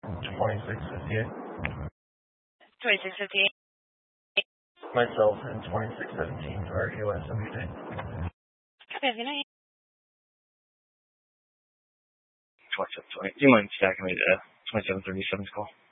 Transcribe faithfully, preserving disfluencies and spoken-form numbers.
twenty-six fifty-eight. twenty-six fifty-eight. Myself and twenty-six seventeen for U S M D. Okay, good night. twenty-seven twenty. Do you mind stacking me to twenty-seven thirty-seven's call?